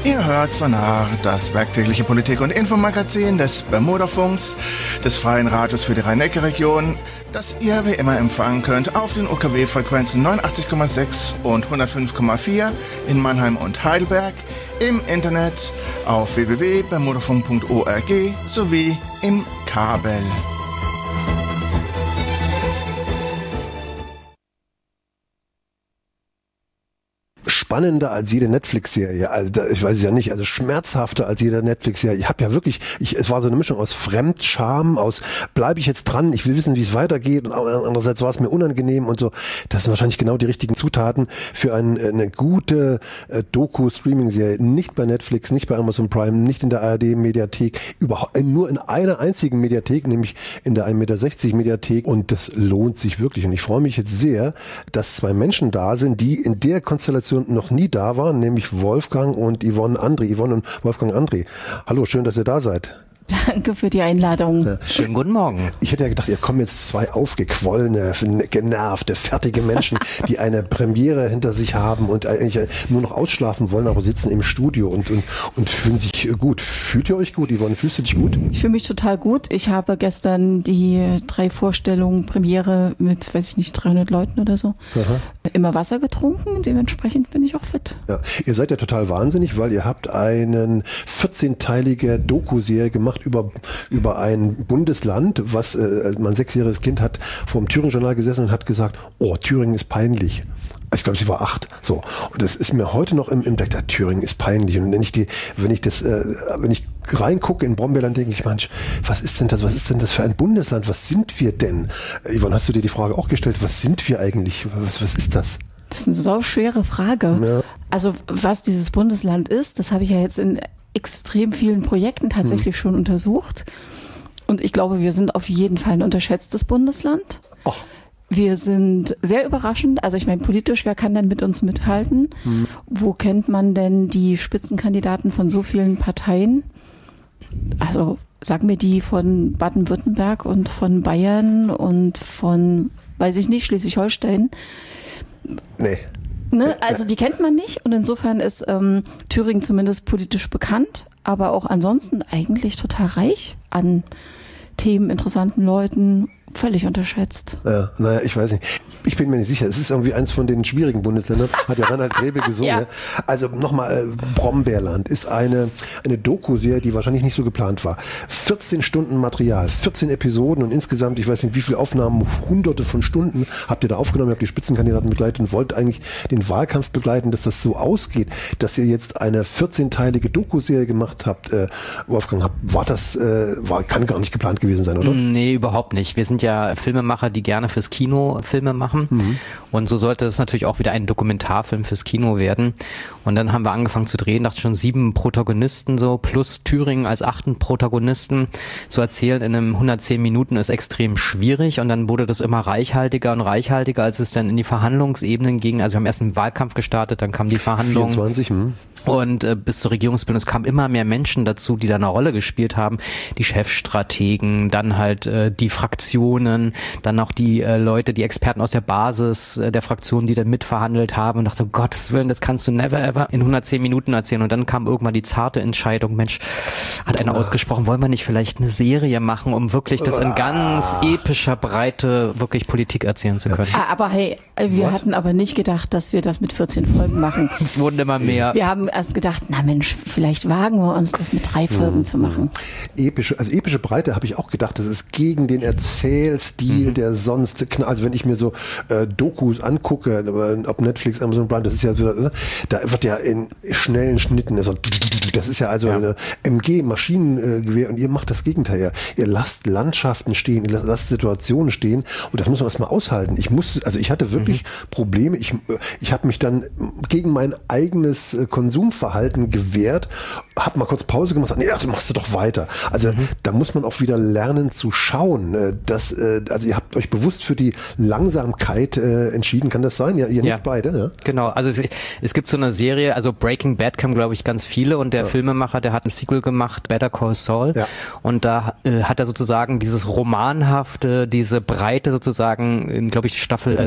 Ihr hört Sonar, das werktägliche Politik- und Infomagazin des Bermudafunks, des Freien Radios für die Rhein-Neckar-Region, das ihr wie immer empfangen könnt auf den UKW-Frequenzen 89,6 und 105,4 in Mannheim und Heidelberg, im Internet auf www.bermudafunk.org sowie im Kabel. Spannender als jede Netflix-Serie, also ich weiß es ja nicht, also schmerzhafter als jede Netflix-Serie. Ich habe ja wirklich, es war so eine Mischung aus Fremdscham, aus bleibe ich jetzt dran, ich will wissen, wie es weitergeht, und andererseits war es mir unangenehm und so. Das sind wahrscheinlich genau die richtigen Zutaten für eine gute Doku-Streaming-Serie. Nicht bei Netflix, nicht bei Amazon Prime, nicht in der ARD-Mediathek, überhaupt nur in einer einzigen Mediathek, nämlich in der 1,60 Meter Mediathek, und das lohnt sich wirklich. Und ich freue mich jetzt sehr, dass zwei Menschen da sind, die in der Konstellation noch nie da waren, nämlich Wolfgang und Yvonne und Wolfgang André. Hallo, schön, dass ihr da seid. Danke für die Einladung. Ja. Schönen guten Morgen. Ich hätte ja gedacht, ihr kommen jetzt zwei aufgequollene, genervte, fertige Menschen, die eine Premiere hinter sich haben und eigentlich nur noch ausschlafen wollen, aber sitzen im Studio und fühlen sich gut. Fühlt ihr euch gut, Yvonne? Fühlst du dich gut? Ich fühle mich total gut. Ich habe gestern die 3 Vorstellungen Premiere mit, 300 Leuten oder so, immer Wasser getrunken. Dementsprechend bin ich auch fit. Ja. Ihr seid ja total wahnsinnig, weil ihr habt eine 14-teilige Doku-Serie gemacht über ein Bundesland, was mein 6-jähriges Kind hat vor dem Thüringen-Journal gesessen und hat gesagt, oh, Thüringen ist peinlich. Ich glaube, sie war 8. So. Und das ist mir heute noch im Deck, Thüringen ist peinlich. Und wenn ich reingucke in Brombeerland, denke ich, Mensch, was ist denn das für ein Bundesland? Was sind wir denn? Yvonne, hast du dir die Frage auch gestellt? Was sind wir eigentlich? Was ist das? Das ist eine sauschwere Frage. Ja. Also, was dieses Bundesland ist, das habe ich ja jetzt in extrem vielen Projekten tatsächlich schon untersucht. Und ich glaube, wir sind auf jeden Fall ein unterschätztes Bundesland. Oh. Wir sind sehr überraschend. Also ich meine, politisch, wer kann denn mit uns mithalten? Wo kennt man denn die Spitzenkandidaten von so vielen Parteien? Also sag mir die von Baden-Württemberg und von Bayern und von, weiß ich nicht, Schleswig-Holstein. Nee. Ne? Also die kennt man nicht, und insofern ist Thüringen zumindest politisch bekannt, aber auch ansonsten eigentlich total reich an Themen, interessanten Leuten, völlig unterschätzt. Ja, naja, ich weiß nicht. Ich bin mir nicht sicher. Es ist irgendwie eins von den schwierigen Bundesländern, hat ja Reinhard Grebe gesungen. Ja. Also nochmal, Brombeerland ist eine Doku-Serie, die wahrscheinlich nicht so geplant war. 14 Stunden Material, 14 Episoden und insgesamt, ich weiß nicht wie viele Aufnahmen, hunderte von Stunden habt ihr da aufgenommen, ihr habt die Spitzenkandidaten begleitet und wollt eigentlich den Wahlkampf begleiten, dass das so ausgeht, dass ihr jetzt eine 14-teilige Doku-Serie gemacht habt. Wolfgang, kann gar nicht geplant gewesen sein, oder? Nee, überhaupt nicht. Wir sind ja Filmemacher, die gerne fürs Kino Filme machen. Und so sollte es natürlich auch wieder ein Dokumentarfilm fürs Kino werden. Und dann haben wir angefangen zu drehen, dachte schon 7 Protagonisten so, plus Thüringen als 8. Protagonisten zu erzählen in einem 110 Minuten ist extrem schwierig. Und dann wurde das immer reichhaltiger und reichhaltiger, als es dann in die Verhandlungsebenen ging. Also wir haben erst einen Wahlkampf gestartet, dann kam die Verhandlung. 24, Und bis zur Regierungsbildung, es kamen immer mehr Menschen dazu, die da eine Rolle gespielt haben. Die Chefstrategen, dann halt die Fraktionen, dann auch die Leute, die Experten aus der Basis der Fraktionen, die dann mitverhandelt haben, und dachte, um Gottes Willen, das kannst du never ever in 110 Minuten erzählen. Und dann kam irgendwann die zarte Entscheidung, Mensch, hat einer ausgesprochen, wollen wir nicht vielleicht eine Serie machen, um wirklich das in ganz epischer Breite wirklich Politik erzählen zu können. Aber hey, wir hatten aber nicht gedacht, dass wir das mit 14 Folgen machen. Es wurden immer mehr. Wir haben erst gedacht, na Mensch, vielleicht wagen wir uns, das mit 3 Folgen zu machen. Epische Breite habe ich auch gedacht, das ist gegen den Erzählstil, der sonst, also wenn ich mir so Dokus angucke, ob Netflix, Amazon Prime, das ist ja so, da wird ja in schnellen Schnitten, also das ist ja also eine MG-Maschinengewehr, und ihr macht das Gegenteil. Ihr lasst Landschaften stehen, ihr lasst Situationen stehen, und das muss man erstmal aushalten. Ich hatte wirklich Probleme. Ich habe mich dann gegen mein eigenes Konsumverhalten gewehrt, habe mal kurz Pause gemacht, nee, das machst du doch weiter. Also da muss man auch wieder lernen zu schauen. Also ihr habt euch bewusst für die Langsamkeit entschieden, kann das sein? Ja, ihr nicht beide, ne? Genau, also es gibt so eine Serie, also Breaking Bad kennen, glaube ich, ganz viele, und der Filmemacher, der hat ein Sequel gemacht, Better Call Saul, und da hat er sozusagen dieses Romanhafte, diese Breite sozusagen in, glaube ich, Staffel